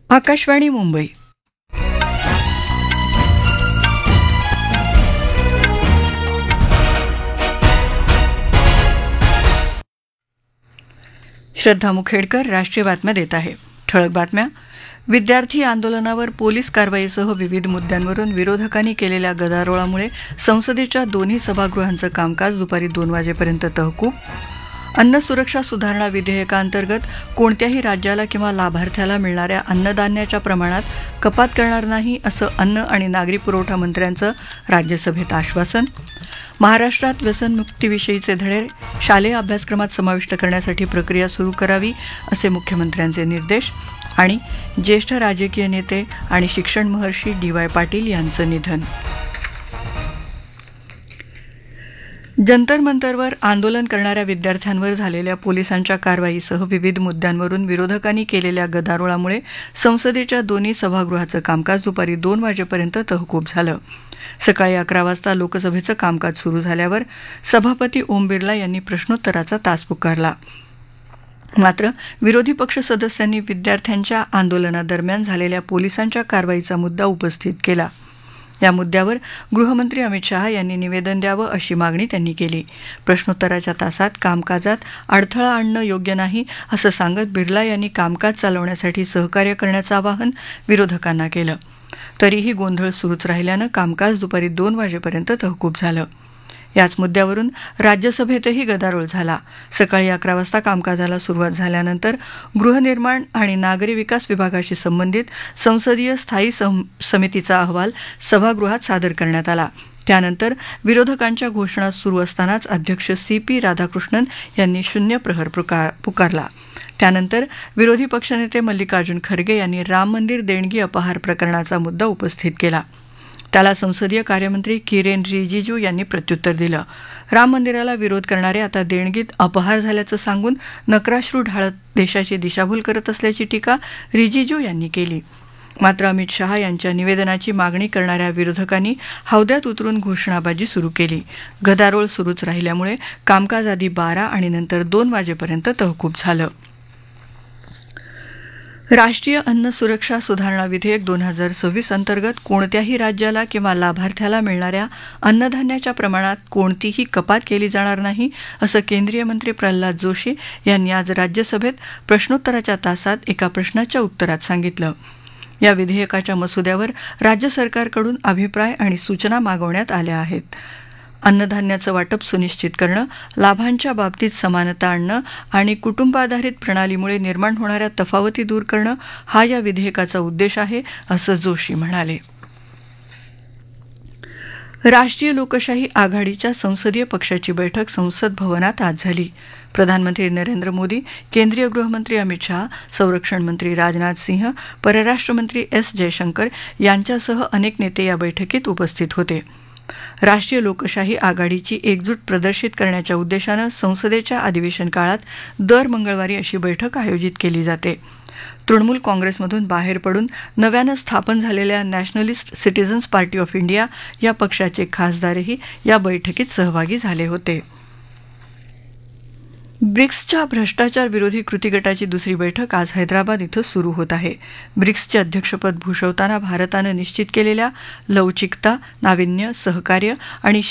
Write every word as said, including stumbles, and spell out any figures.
आकाशवाणी मुंबई. श्रद्धा मुखेडकर राष्ट्रीय बातम्या देत आहे. ठळक बातम्या. विद्यार्थी आंदोलनावर पोलीस कारवाईसह विविध मुद्द्यांवरून विरोधकांनी केलेल्या गदारोळामुळे संसदेच्या दोन्ही सभागृहांचं कामकाज दुपारी दोन वाजेपर्यंत तहकूब. अन्न सुरक्षा सुधारणा विधेयकांतर्गत कोणत्याही राज्याला किंवा लाभार्थ्याला मिळणाऱ्या अन्नधान्याच्या प्रमाणात कपात करणार नाही असं अन्न आणि नागरी पुरवठा मंत्र्यांचं राज्यसभेत आश्वासन. महाराष्ट्रात व्यसनमुक्तीविषयीचे धडे शालेय अभ्यासक्रमात समाविष्ट करण्यासाठी प्रक्रिया सुरू करावी असे मुख्यमंत्र्यांचे निर्देश. आणि ज्येष्ठ राजकीय नेते आणि शिक्षण महर्षी डी वाय पाटील यांचं निधन. जंतर मंतरवर आंदोलन करणाऱ्या विद्यार्थ्यांवर झालेल्या पोलिसांच्या कारवाईसह विविध मुद्द्यांवरून विरोधकांनी केलेल्या गदारोळामुळे संसदेच्या दोन्ही सभागृहाचं कामकाज दुपारी दोन वाजेपर्यंत तहकूब झालं. सकाळी अकरा वाजता लोकसभेचं कामकाज सुरू झाल्यावर सभापती ओम बिर्ला यांनी प्रश्नोत्तराचा तास पुकारला. मात्र विरोधी पक्ष सदस्यांनी विद्यार्थ्यांच्या आंदोलनादरम्यान झालेल्या पोलिसांच्या कारवाईचा मुद्दा उपस्थित केला. या मुद्द्यावर गृहमंत्री अमित शहा यांनी निवेदन द्यावं अशी मागणी त्यांनी केली. प्रश्नोत्तराच्या तासात कामकाजात अडथळा आणणं योग्य नाही असं सांगत बिर्ला यांनी कामकाज चालवण्यासाठी सहकार्य करण्याचं आवाहन विरोधकांना केलं. तरीही गोंधळ सुरूच राहिल्यानं कामकाज दुपारी दोन वाजेपर्यंत तहकूब झालं. याच मुद्द्यावरून राज्यसभेतही गदारोळ झाला. सकाळी अकरा वाजता कामकाजाला सुरुवात झाल्यानंतर गृहनिर्माण आणि नागरी विकास विभागाशी संबंधित संसदीय स्थायी समितीचा अहवाल सभागृहात सादर करण्यात आला. त्यानंतर विरोधकांच्या घोषणा सुरू असतानाच अध्यक्ष सी पी राधाकृष्णन यांनी शून्य प्रहर पुकारला. त्यानंतर विरोधी पक्षनेते मल्लिकार्जुन खरगे यांनी राम मंदिर देणगी अपहार प्रकरणाचा मुद्दा उपस्थित केला. त्याला संसदीय कार्यमंत्री किरेन रिजिजू यांनी प्रत्युत्तर दिलं. राम मंदिराला विरोध करणारे आता देणगीत अपहार झाल्याचं सांगून नक्राश्रू ढाळत देशाची दिशाभूल करत असल्याची टीका रिजिजू यांनी केली. मात्र अमित शहा यांच्या निवेदनाची मागणी करणाऱ्या विरोधकांनी हौद्यात उतरून घोषणाबाजी सुरू केली. गदारोळ सुरूच राहिल्यामुळे कामकाज आधी बारा आणि नंतर दोन वाजेपर्यंत तहकूब झालं. राष्ट्रीय अन्न सुरक्षा सुधारणा विधेयक दोन हजार सव्वीस अंतर्गत कोणत्याही राज्याला किंवा लाभार्थ्याला मिळणाऱ्या अन्नधान्याच्या प्रमाणात कोणतीही कपात केली जाणार नाही असं केंद्रीय मंत्री प्रल्हाद जोशी यांनी आज राज्यसभेत प्रश्नोत्तराच्या तासात एका प्रश्नाच्या उत्तरात सांगितलं. या विधेयकाच्या मसुद्यावर राज्य सरकारकडून अभिप्राय आणि सूचना मागवण्यात आल्या आहेत. अन्नधान्याचं वाटप सुनिश्चित करणं, लाभांच्या बाबतीत समानता आणणं आणि कुटुंबाधारित प्रणालीमुळे निर्माण होणाऱ्या तफावती दूर करणं हा या विधेयकाचा उद्देश आहे असं जोशी म्हणाले. राष्ट्रीय लोकशाही आघाडीच्या संसदीय पक्षाची बैठक संसद भवनात आज झाली. प्रधानमंत्री नरेंद्र मोदी, केंद्रीय गृहमंत्री अमित शहा, संरक्षण मंत्री राजनाथ सिंह, परराष्ट्र मंत्री एस जयशंकर यांच्यासह अनेक नेते या बैठकीत उपस्थित होते. राष्ट्रीय लोकशाही आघाडीची एकजूट प्रदर्शित करण्याच्या उद्देशानं संसदेच्या अधिवेशन काळात दर मंगळवारी अशी बैठक आयोजित केली जाते. तृणमूल काँग्रेसमधून बाहेर पडून नव्यानं स्थापन झालेल्या nationalist citizens party of India या पक्षाचे खासदारही या बैठकीत सहभागी झाले होते. ब्रिक्सच्या भ्रष्टाचार विरोधी कृती गटाची दुसरी बैठक आज हैदराबाद इथं सुरू होत आहे. ब्रिक्सचे अध्यक्षपद भूषवताना भारतानं निश्चित केलेल्या लवचिकता, नाविन्य, सहकार्य आणि